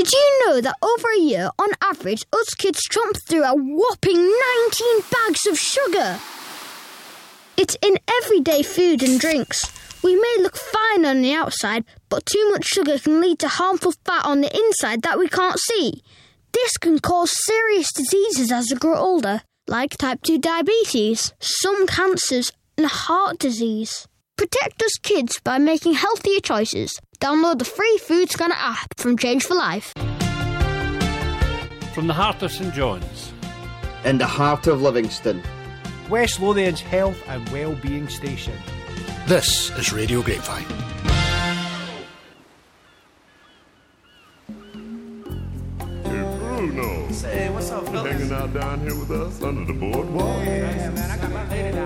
Did you know that over a year, on average, us kids chomp through a whopping 19 bags of sugar? It's in everyday food and drinks. We may look fine on the outside, but too much sugar can lead to harmful fat on the inside that we can't see. This can cause serious diseases as we grow older, like type 2 diabetes, some cancers, and heart disease. Protect us kids by making healthier choices. Download the free Food Scanner app from Change for Life. From the heart of St John's, in the heart of Livingston, West Lothian's health and wellbeing station. This is Radio Grapevine. Bruno. Say, what's up, fellas? Hanging out down here with us under the boardwalk. Yeah, man, I got my lady down.